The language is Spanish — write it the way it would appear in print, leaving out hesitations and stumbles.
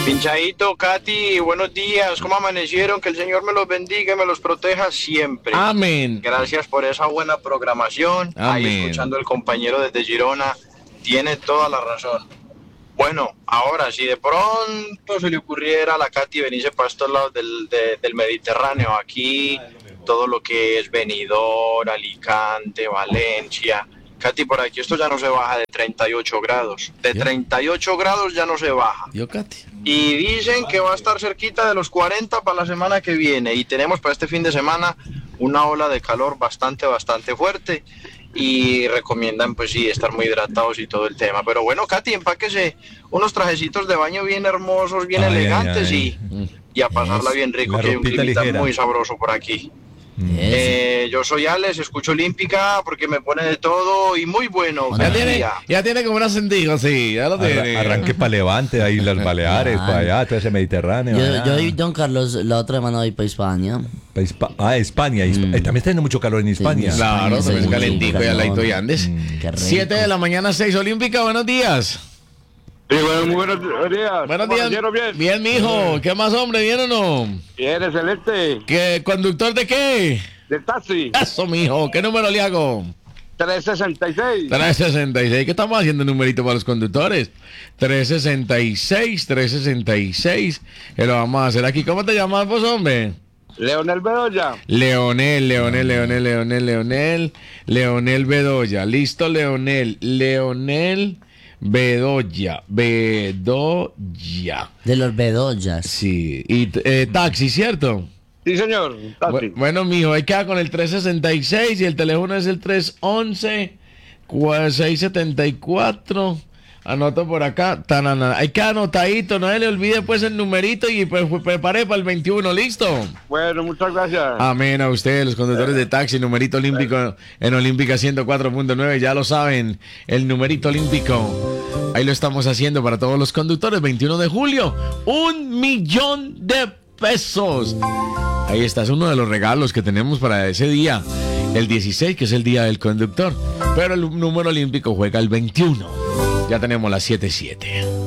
Pinchadito, Katy, buenos días. ¿Cómo amanecieron? Que el Señor me los bendiga y me los proteja siempre. Amén. Gracias por esa buena programación. Amén. Ahí escuchando el compañero desde Girona. Tiene toda la razón. Bueno, ahora, si de pronto se le ocurriera a la Katy venirse para estos lados del Mediterráneo, aquí todo lo que es Benidorm, Alicante, Valencia. Katy, por aquí esto ya no se baja de 38 grados. De 38 grados ya no se baja. Yo, Katy. Y dicen que va a estar cerquita de los 40 para la semana que viene. Y tenemos para este fin de semana una ola de calor bastante fuerte. Y recomiendan, pues sí, estar muy hidratados y todo el tema. Pero bueno, Katy, empáquese unos trajecitos de baño bien hermosos, bien elegantes y a pasarla bien rico, que hay un clima muy sabroso por aquí. Yo soy Alex, escucho Olímpica porque me pone de todo y muy bueno. Ya tiene como un acentico, sí, ya lo tiene. Arranque para Levante, ahí las Baleares, para allá, todo ese Mediterráneo. Yo y Don Carlos la otra semana voy para España. España. También está teniendo mucho calor en España. Sí, Claro, España, también es sí, calentico y al ladito de Andes. Qué rico. 7 de la mañana, 6 Olímpica, buenos días. Sí, bueno, muy buenos días. Buenos días. Bien. Bien, mijo. ¿Qué más, hombre? ¿Bien o no? Bien, excelente. ¿Qué conductor de qué? De taxi. Eso, mijo. ¿Qué número le hago? 366. 366. ¿Qué estamos haciendo numerito para los conductores? 366. Que lo vamos a hacer aquí. ¿Cómo te llamas vos, hombre? Leonel Bedoya. Leonel Bedoya. Listo, Leonel Bedoya. De los Bedoyas. Sí. Y taxi, ¿cierto? Sí, señor. Taxi. Bueno, mijo, ahí queda con el 366 y el teléfono es el 311-674. Anoto por acá. Ahí queda anotadito, no se le olvide pues el numerito y pues prepare para el 21, ¿listo? Bueno, muchas gracias. Amén a ustedes, los conductores de taxi, numerito olímpico en Olímpica 104.9, ya lo saben, el numerito olímpico. Ahí lo estamos haciendo para todos los conductores, 21 de julio, 1.000.000 de pesos. Ahí está, es uno de los regalos que tenemos para ese día, el 16, que es el día del conductor, pero el número olímpico juega el 21. Ya tenemos las 7:07.